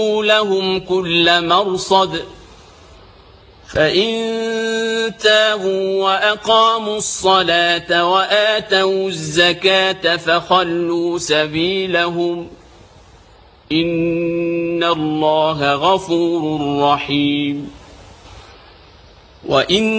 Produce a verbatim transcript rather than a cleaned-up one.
لهم كل مرصد فإن تابوا وأقاموا الصلاة وآتوا الزكاة فخلوا سبيلهم إن الله غفور رحيم. وإن